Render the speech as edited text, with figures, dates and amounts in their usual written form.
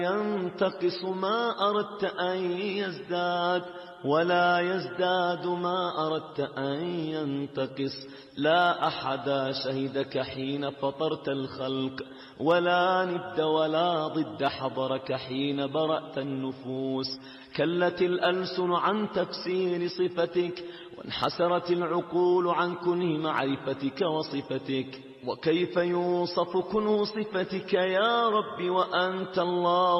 ينتقص ما أردت أن يزداد، ولا يزداد ما أردت أن ينتقص. لا أحد شهدك حين فطرت الخلق، ولا ند ولا ضد حضرك حين برأت النفوس. كلت الألسن عن تفسير صفتك، وانحسرت العقول عن كنه معرفتك وصفتك. وكيف يوصف كنه صفتك يا رب وأنت الله